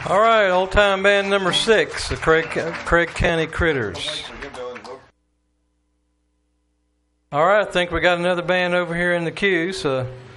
All right, old time band number 6, the Craig County Critters. All right, I think we got another band over here in the queue, so